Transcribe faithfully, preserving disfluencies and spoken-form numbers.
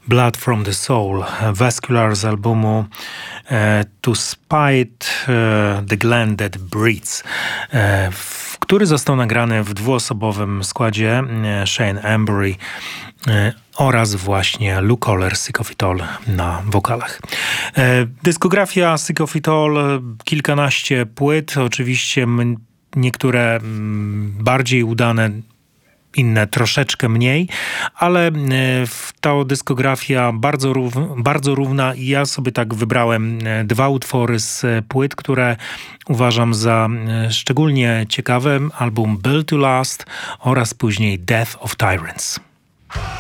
Blood from the Soul, Vascular z albumu e, To Spite e, the Gland That Breathes, e, w, który został nagrany w dwuosobowym składzie e, Shane Embury e, oraz właśnie Lou Koller, Sick of It All na wokalach. E, dyskografia Sick of It All, kilkanaście płyt, oczywiście m, niektóre m, bardziej udane, inne troszeczkę mniej, ale ta dyskografia bardzo, rów, bardzo równa i ja sobie tak wybrałem dwa utwory z płyt, które uważam za szczególnie ciekawe. Album Built to Last oraz później Death of Tyrants.